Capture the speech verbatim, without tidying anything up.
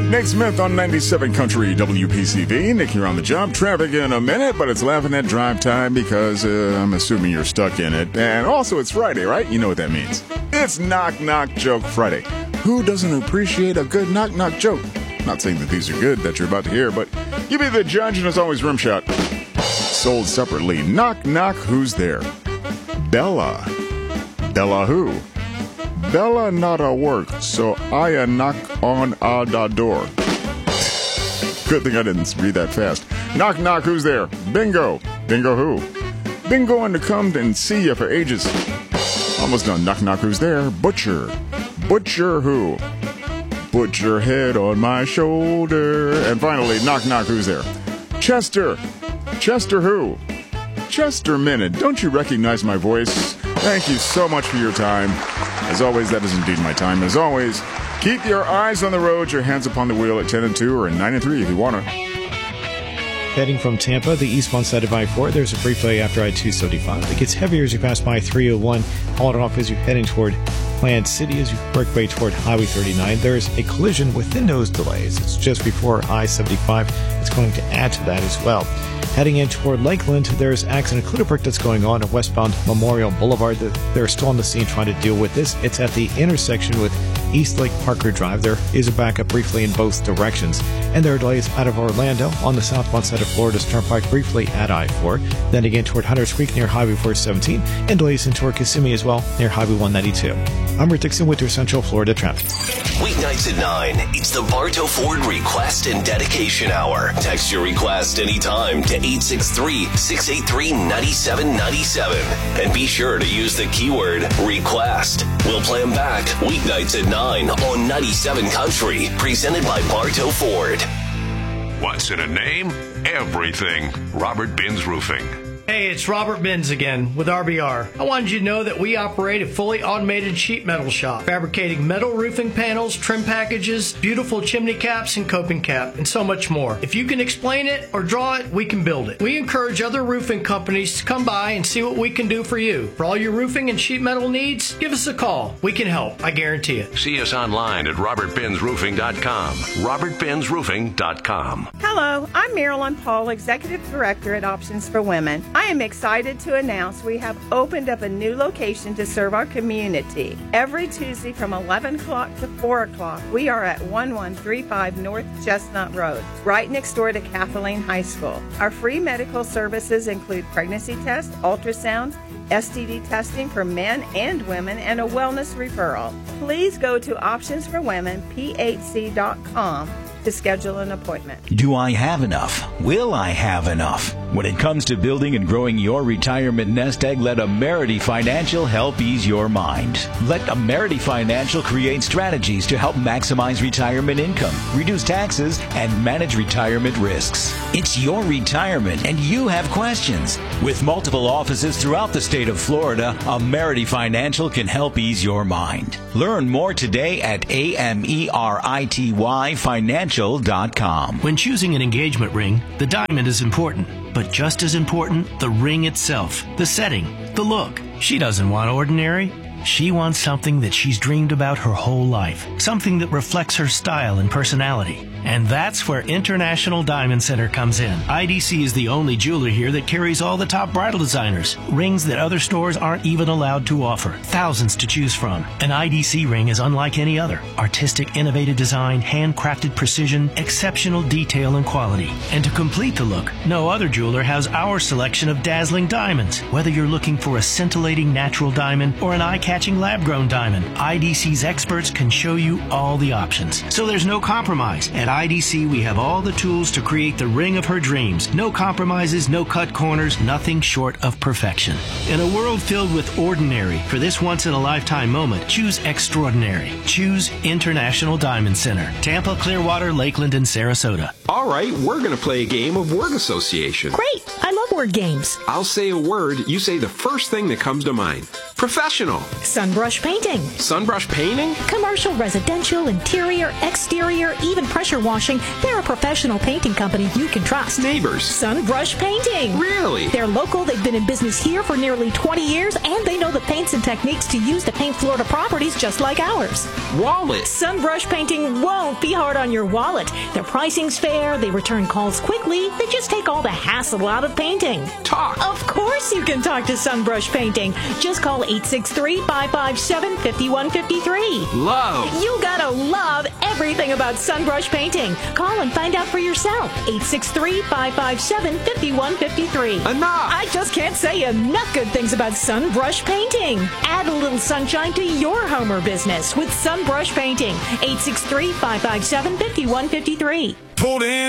Nate Smith on ninety-seven Country W P C V. Nick, you're on the job. Traffic in a minute, but it's laughing at drive time because uh, I'm assuming you're stuck in it. And also, it's Friday, right? You know what that means. It's Knock Knock Joke Friday. Who doesn't appreciate a good knock knock joke? Not saying that these are good that you're about to hear, but you be the judge, and it's always rimshot. Sold separately. Knock knock, who's there? Bella. Bella who? Bella not a work, so I a knock on a da door. Good thing I didn't read that fast. Knock knock, who's there? Bingo. Bingo who? Been going to come and see you for ages. Almost done. Knock knock, who's there? Butcher. Butcher who? Butcher head on my shoulder. And finally, knock knock, who's there? Chester. Chester who? Chester Minute. Don't you recognize my voice? Thank you so much for your time. As always, that is indeed my time. As always, keep your eyes on the road, your hands upon the wheel at ten and two or at nine and three if you want to. Heading from Tampa, the eastbound side of I four, there's a brief delay after I two seventy-five. It gets heavier as you pass by three oh one, on and off as you're heading toward Plant City as you work way toward Highway thirty-nine. There's a collision within those delays. It's just before I seventy-five. It's going to add to that as well. Heading in toward Lakeland, there's accident Clutterberg that's going on at westbound Memorial Boulevard. They're still on the scene trying to deal with this. It's at the intersection with East Lake Parker Drive. There is a backup briefly in both directions. And there are delays out of Orlando on the southbound side of Florida's Turnpike briefly at I four. Then again toward Hunters Creek near Highway four seventeen. And delays in toward Kissimmee as well near Highway one ninety-two. I'm Rick Dixon with your Central Florida traffic. Weeknights at nine, it's the Bartow Ford Request and Dedication Hour. Text your request anytime to eight six three, six eight three, nine seven nine seven. And be sure to use the keyword request. We'll play them back weeknights at nine on ninety-seven Country, presented by Bartow Ford. What's in a name? Everything. Robert Binns Roofing. Hey, it's Robert Binns again with R B R. I wanted you to know that we operate a fully automated sheet metal shop, fabricating metal roofing panels, trim packages, beautiful chimney caps and coping cap, and so much more. If you can explain it or draw it, we can build it. We encourage other roofing companies to come by and see what we can do for you. For all your roofing and sheet metal needs, give us a call. We can help, I guarantee it. See us online at robert binns roofing dot com. robert binns roofing dot com. Hello, I'm Marilyn Paul, Executive Director at Options for Women. I am excited to announce we have opened up a new location to serve our community. Every Tuesday from eleven o'clock to four o'clock, we are at eleven thirty-five North Chestnut Road, right next door to Kathleen High School. Our free medical services include pregnancy tests, ultrasound, S T D testing for men and women, and a wellness referral. Please go to options for women p h c dot com to schedule an appointment. Do I have enough? Will I have enough? When it comes to building and growing your retirement nest egg, let Amerity Financial help ease your mind. Let Amerity Financial create strategies to help maximize retirement income, reduce taxes, and manage retirement risks. It's your retirement, and you have questions. With multiple offices throughout the state of Florida, Amerity Financial can help ease your mind. Learn more today at A M E R I T Y financial dot com. When choosing an engagement ring, the diamond is important. But just as important, the ring itself, the setting, the look. She doesn't want ordinary. She wants something that she's dreamed about her whole life. Something that reflects her style and personality. And that's where International Diamond Center comes in. I D C is the only jeweler here that carries all the top bridal designers. Rings that other stores aren't even allowed to offer. Thousands to choose from. An I D C ring is unlike any other. Artistic, innovative design, handcrafted precision, exceptional detail and quality. And to complete the look, no other jeweler has our selection of dazzling diamonds. Whether you're looking for a scintillating natural diamond or an eye-catching lab-grown diamond, I D C's experts can show you all the options. So there's no compromise. At I D C, we have all the tools to create the ring of her dreams. No compromises, no cut corners, nothing short of perfection. In a world filled with ordinary, for this once-in-a-lifetime moment, choose extraordinary. Choose International Diamond Center. Tampa, Clearwater, Lakeland, and Sarasota. All right, we're going to play a game of word association. Great. I love word games. I'll say a word. You say the first thing that comes to mind. Professional. Sunbrush Painting. Sunbrush painting? Commercial, residential, interior, exterior, even pressure washing. They're a professional painting company you can trust. Neighbors. Sunbrush Painting. Really? They're local. They've been in business here for nearly twenty years, and they know the paints and techniques to use to paint Florida properties just like ours. Wallet. Sunbrush Painting won't be hard on your wallet. Their pricing's fair. They return calls quickly. They just take all the hassle out of painting. Talk. Of course you can talk to Sunbrush Painting. Just call eight six three, five five seven, five one five three. Love. You gotta love everything about Sunbrush Painting. Call and find out for yourself. eight six three, five five seven, five one five three. Enough. I just can't say enough good things about Sunbrush Painting. Add a little sunshine to your home or business with Sunbrush Painting. eight six three, five five seven, five one five three. Pulled in.